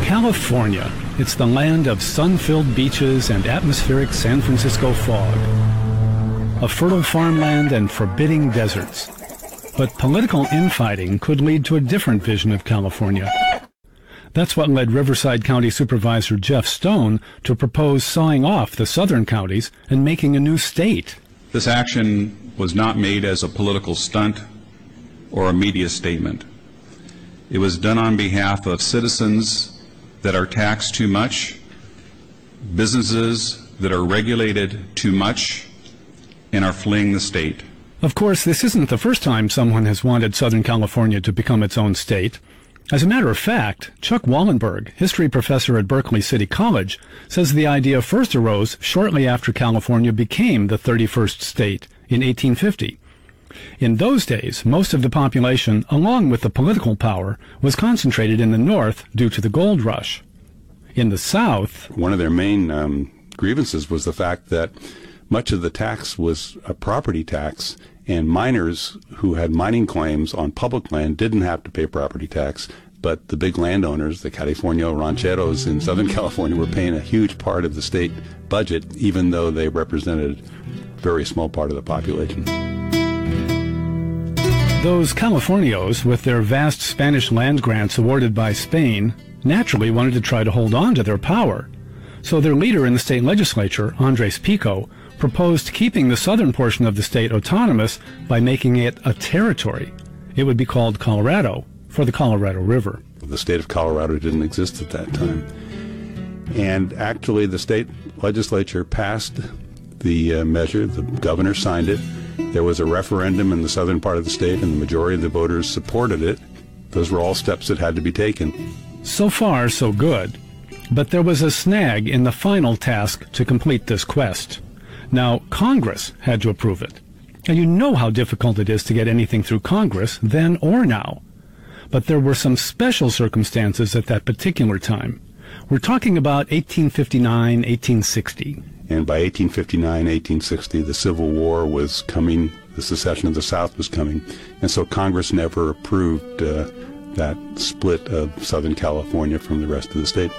California. It's the land of sun-filled beaches and atmospheric San Francisco fog. A fertile farmland and forbidding deserts. But political infighting could lead to a different vision of California. That's what led Riverside County Supervisor Jeff Stone to propose sawing off the southern counties and making a new state. This action was not made as a political stunt or a media statement. It was done on behalf of citizens that are taxed too much, businesses that are regulated too much, and are fleeing the state. Of course, this isn't the first time someone has wanted Southern California to become its own state. As a matter of fact, Chuck Wallenberg, history professor at Berkeley City College, says the idea first arose shortly after California became the 31st state in 1850. In those days, most of the population, along with the political power, was concentrated in the north due to the gold rush. In the south, one of their main grievances was the fact that much of the tax was a property tax, and miners who had mining claims on public land didn't have to pay property tax, but the big landowners, the California rancheros in Southern California, were paying a huge part of the state budget, even though they represented a very small part of the population. Those Californios, with their vast Spanish land grants awarded by Spain, naturally wanted to try to hold on to their power. So their leader in the state legislature, Andres Pico, proposed keeping the southern portion of the state autonomous by making it a territory. It would be called Colorado, for the Colorado River. The state of Colorado didn't exist at that time. And actually, the state legislature passed the measure. The governor signed it. There was a referendum in the southern part of the state, and the majority of the voters supported it. Those were all steps that had to be taken. So far, so good. But there was a snag in the final task to complete this quest. Now, Congress had to approve it. And you know how difficult it is to get anything through Congress, then or now. But there were some special circumstances at that particular time. We're talking about 1859, 1860. And by 1859, 1860, the Civil War was coming, the secession of the South was coming, and so Congress never approved that split of Southern California from the rest of the state.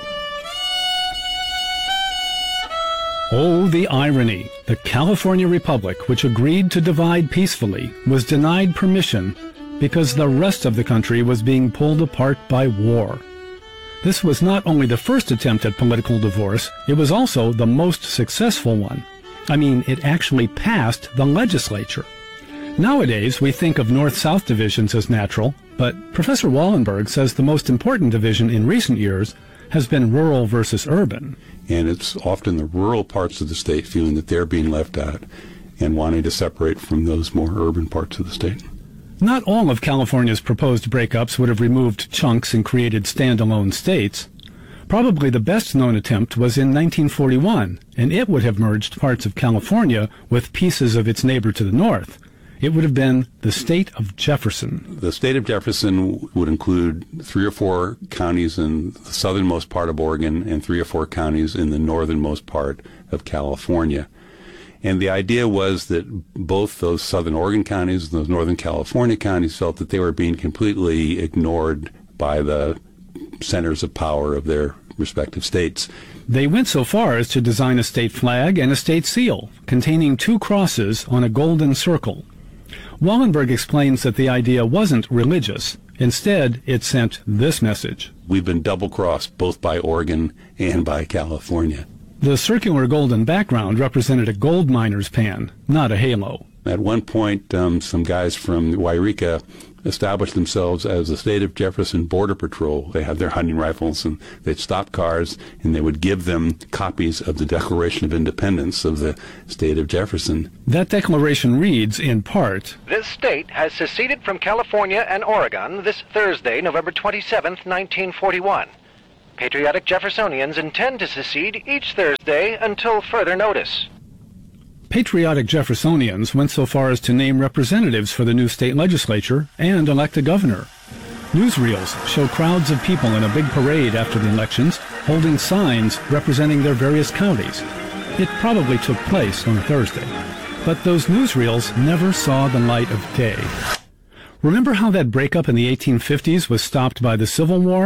Oh, the irony. The California Republic, which agreed to divide peacefully, was denied permission because the rest of the country was being pulled apart by war. This was not only the first attempt at political divorce, it was also the most successful one. I mean, it actually passed the legislature. Nowadays, we think of north-south divisions as natural, but Professor Wallenberg says the most important division in recent years has been rural versus urban. And it's often the rural parts of the state feeling that they're being left out and wanting to separate from those more urban parts of the state. Not all of California's proposed breakups would have removed chunks and created standalone states. Probably the best-known attempt was in 1941, and it would have merged parts of California with pieces of its neighbor to the north. It would have been the state of Jefferson. The state of Jefferson would include 3 or 4 counties in the southernmost part of Oregon and 3 or 4 counties in the northernmost part of California. And the idea was that both those southern Oregon counties and those northern California counties felt that they were being completely ignored by the centers of power of their respective states. They went so far as to design a state flag and a state seal, containing 2 crosses on a golden circle. Wallenberg explains that the idea wasn't religious. Instead, it sent this message. We've been double-crossed both by Oregon and by California. The circular golden background represented a gold miner's pan, not a halo. At one point, some guys from Wairika established themselves as the state of Jefferson Border Patrol. They had their hunting rifles, and they'd stop cars, and they would give them copies of the Declaration of Independence of the state of Jefferson. That declaration reads, in part, "This state has seceded from California and Oregon this Thursday, November 27th, 1941. Patriotic Jeffersonians intend to secede each Thursday until further notice." Patriotic Jeffersonians went so far as to name representatives for the new state legislature and elect a governor. Newsreels show crowds of people in a big parade after the elections, holding signs representing their various counties. It probably took place on Thursday, but those newsreels never saw the light of day. Remember how that breakup in the 1850s was stopped by the Civil War?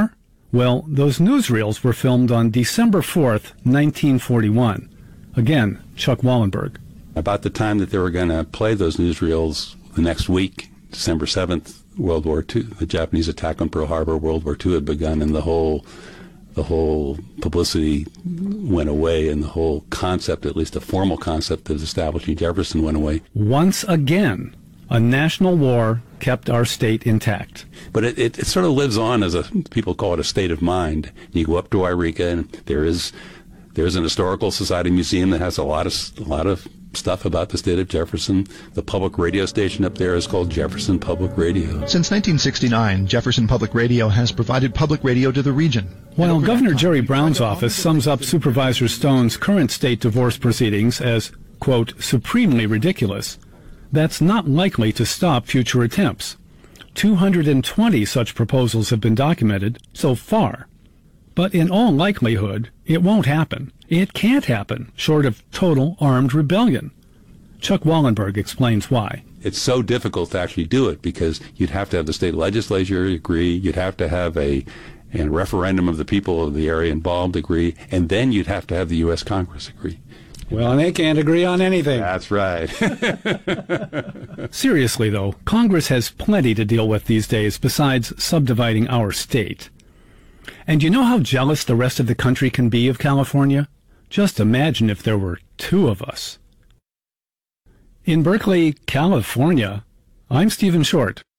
Well, those newsreels were filmed on December 4th, 1941. Again, Chuck Wallenberg. About the time that they were going to play those newsreels the next week, December 7th, World War II, the Japanese attack on Pearl Harbor, World War II had begun, and the whole publicity went away, and the whole concept, at least the formal concept of establishing Jefferson, went away. Once again, a national war kept our state intact. But it sort of lives on as people call it a state of mind. You go up to Yreka, and there's an historical society museum that has a lot of stuff about the state of Jefferson. The public radio station up there is called Jefferson Public Radio. Since 1969, Jefferson Public Radio has provided public radio to the region. While Governor Jerry Brown's office sums up Supervisor Stone's current state divorce proceedings as, quote, supremely ridiculous, that's not likely to stop future attempts. 220 such proposals have been documented so far. But in all likelihood, it won't happen. It can't happen, short of total armed rebellion. Chuck Wallenberg explains why. It's so difficult to actually do it because you'd have to have the state legislature agree, you'd have to have a referendum of the people of the area involved agree, and then you'd have to have the U.S. Congress agree. Well, and they can't agree on anything. That's right. Seriously, though, Congress has plenty to deal with these days besides subdividing our state. And you know how jealous the rest of the country can be of California? Just imagine if there were two of us. In Berkeley, California, I'm Stephen Short.